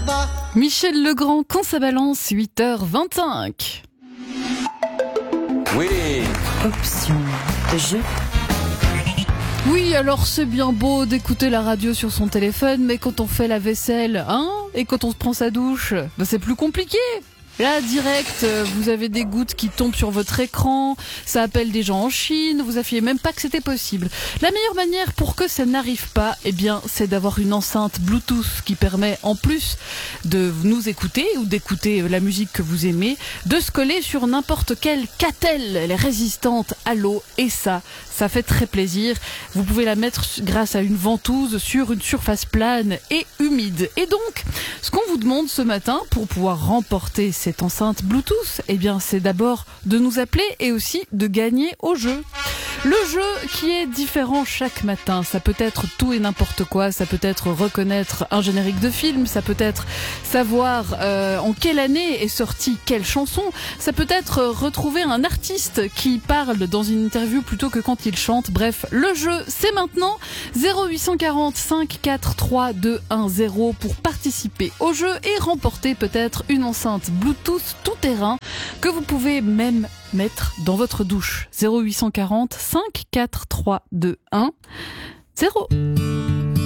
Michel Legrand, quand ça balance, 8h25. Oui. Option de jeu. Oui, alors c'est bien beau d'écouter la radio sur son téléphone, mais quand on fait la vaisselle, et quand on se prend sa douche, c'est plus compliqué. Là, direct, vous avez des gouttes qui tombent sur votre écran, ça appelle des gens en Chine, vous aviez même pas que c'était possible. La meilleure manière pour que ça n'arrive pas, c'est d'avoir une enceinte Bluetooth qui permet, en plus de nous écouter ou d'écouter la musique que vous aimez, de se coller sur n'importe quelle catelle, elle est résistante à l'eau, et ça fait très plaisir. Vous pouvez la mettre grâce à une ventouse sur une surface plane et humide. Et donc, ce qu'on vous demande ce matin pour pouvoir remporter cette enceinte Bluetooth, c'est d'abord de nous appeler et aussi de gagner au jeu. Le jeu qui est différent chaque matin, ça peut être tout et n'importe quoi, ça peut être reconnaître un générique de film, ça peut être savoir en quelle année est sortie quelle chanson, ça peut être retrouver un artiste qui parle dans une interview plutôt que quand il chante. Bref, le jeu c'est maintenant. 0840 543 210 pour participer au jeu et remporter peut-être une enceinte Bluetooth tout terrain que vous pouvez même mettre dans votre douche. 0840 543 210.